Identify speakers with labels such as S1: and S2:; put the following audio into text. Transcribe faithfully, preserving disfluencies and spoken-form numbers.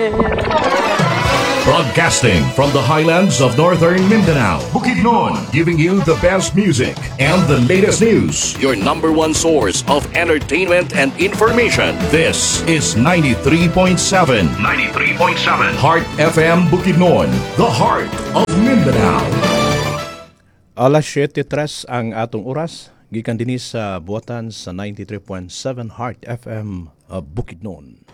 S1: Broadcasting from the highlands of northern Mindanao, Bukidnon, giving you the best music and the latest news. Your number one source of entertainment and information. This is ninety-three point seven. ninety-three point seven. Heart F M Bukidnon, the heart of Mindanao.
S2: Alas siyete tres ang atong oras. Gikan dinhi sa buwatan sa ninety-three point seven Heart F M uh, Bukidnon.